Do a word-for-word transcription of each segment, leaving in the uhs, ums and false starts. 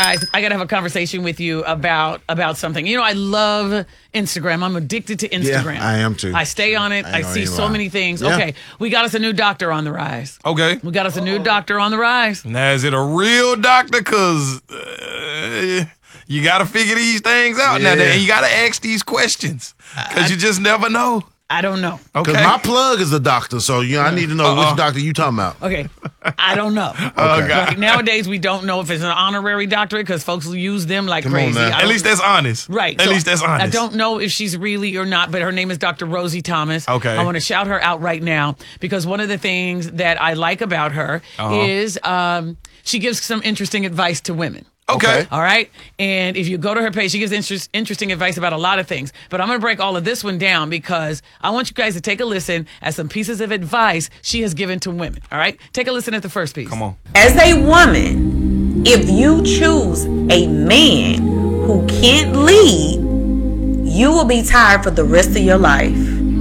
guys, I got to have a conversation with you about about something. You know, I love Instagram. I'm addicted to Instagram. Yeah, I am too. I stay on it. I, I see so lie. many things. Yeah. Okay, we got us a new doctor on the rise. Okay. We got us a new doctor on the rise. Now, is it a real doctor? Because uh, you got to figure these things out Yeah. now. And you got to ask these questions because you just never know. I don't know. Okay. Because my plug is a doctor, so you know, I need to know Uh-uh. which doctor you talking about. Okay, I don't know. Oh, God. Right, nowadays, we don't know if it's an honorary doctorate because folks use them like Come on crazy. now. I At don't- least that's honest. Right. At so least that's honest. I don't know if she's really or not, but her name is Doctor Rosie Thomas. Okay. I want to shout her out right now because one of the things that I like about her Uh-huh. is um, she gives some interesting advice to women. Okay. All right. And if you go to her page, she gives interest, interesting advice about a lot of things. But I'm going to break all of this one down because I want you guys to take a listen at some pieces of advice she has given to women. All right. Take a listen at the first piece. Come on. As a woman, if you choose a man who can't lead, you will be tired for the rest of your life.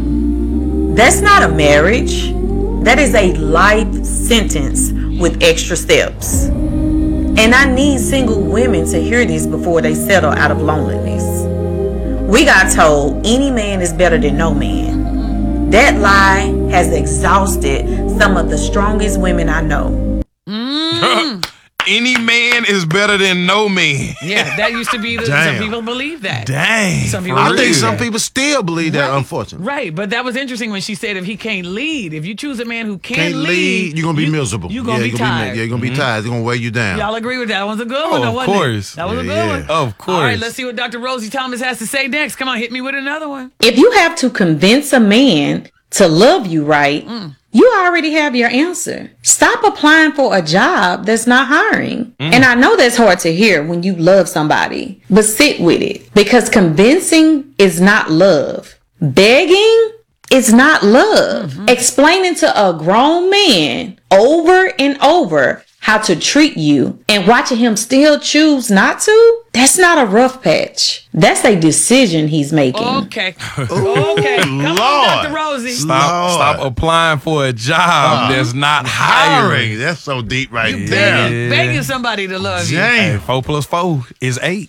That's not a marriage. That is a life sentence with extra steps. And I need single women to hear this before they settle out of loneliness. We got told any man is better than no man. That lie has exhausted some of the strongest women I know. Mm. Any man is better than no man. Yeah, that used to be the, some Damn. people believe that. Dang. Some people I believe think that. some people still believe that, Right. unfortunately. Right, but that was interesting when she said if he can't lead, if you choose a man who can't, Can't lead, you're going to be you- miserable. You're going to yeah, be you're tired. Gonna be, yeah, you're going to be tired. It's going to weigh you down. Y'all agree with that? That was a good one, Oh, though, of wasn't course. it? That was a Yeah, good yeah. one. Of course. All right, let's see what Doctor Rosie Thomas has to say next. Come on, hit me with another one. If you have to convince a man to love you right, you already have your answer. Stop applying for a job that's not hiring. And I know that's hard to hear when you love somebody, but sit with it because convincing is not love. Begging is not love. Explaining to a grown man over and over how to treat you and watching him still choose not to, that's not a rough patch. That's a decision he's making. Okay. Okay. Come on, Lord. Doctor Rosie. Stop, Lord. stop applying for a job that's not hiring. Hiring. That's so deep right You there. begging, begging somebody to love you. Hey, Damn. four plus four is eight.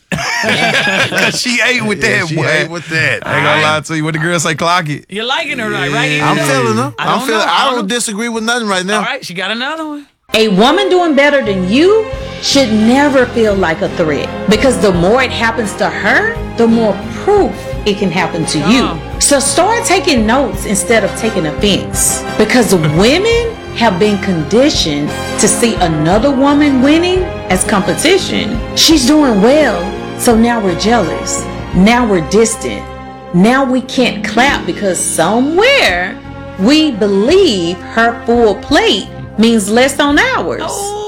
she ate with Yeah, that, she boy. ate with that. I ain't gonna lie to you. What the girl say, clock it. You're liking her, right? Right? I'm Even feeling though- her. I don't I'm feeling. know. I don't don't know. disagree with nothing right now. All right, she got another one. A woman doing better than you should never feel like a threat because the more it happens to her, the more proof it can happen to you. Oh. So start taking notes instead of taking offense because women have been conditioned to see another woman winning as competition. She's doing well, so now we're jealous. Now we're distant. Now we can't clap because somewhere we believe her full plate means less on ours.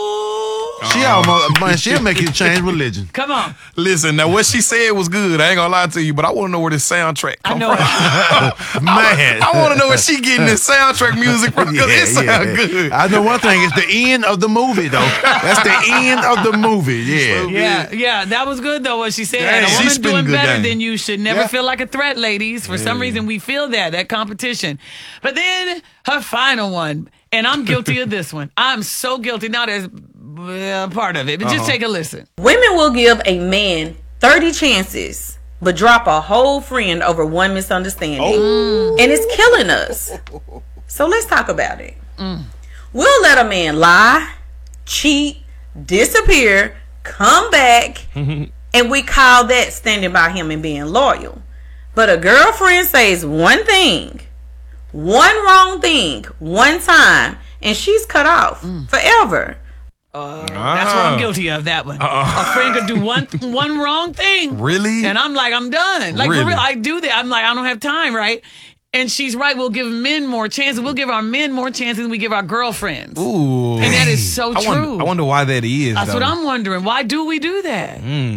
She almost, man, she'll make you change religion. Come on. Listen, now what she said was good. I ain't gonna lie to you, but I want to know where this soundtrack I come know. from. Man. I want to know where she getting this soundtrack music from because it sound good. I know one thing. It's the end of the movie, though. That's the end of the movie. Yeah. Yeah, yeah, that was good though. What she said, Dang, a she woman spitting doing good better game. than you should never Yeah. feel like a threat, ladies. For some reason, we feel that that competition. But then her final one, and I'm guilty of this one. I'm so guilty, not as uh, part of it, but just take a listen. Women will give a man thirty chances, but drop a whole friend over one misunderstanding. And it's killing us. So let's talk about it. We'll let a man lie, cheat, disappear, come back, and we call that standing by him and being loyal. But a girlfriend says one thing, one wrong thing, one time, and she's cut off forever. That's what I'm guilty of. That one. A friend could do one one wrong thing, Really? and I'm like, I'm done. Like for Really? real, I do that. I'm like, I don't have time, right? And she's right. We'll give men more chances. We'll give our men more chances than we give our girlfriends. Ooh. And that is so I true. wonder, I wonder why that is. That's though. what I'm wondering. Why do we do that?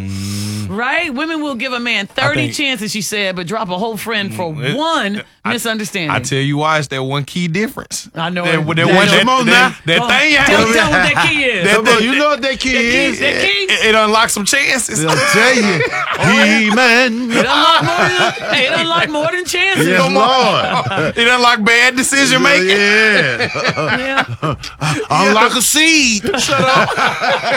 Right? Women will give a man thirty think- chances, she said, but drop a whole friend for it- one I- misunderstanding. I tell you why, it's that one key difference. I know That, it. that, Yeah, one, that, come on that, now. that Come on. thing you Tell, have- tell what that key is. That- Come on, you know what that key That key, is. that key. It, it unlocks some chances. I'll tell you. He-Man. It unlock more than, hey, it unlock more than chances. Yes, Come on. Lord. It unlock bad decision making. Yeah. Yeah. Unlock a seed. Shut up.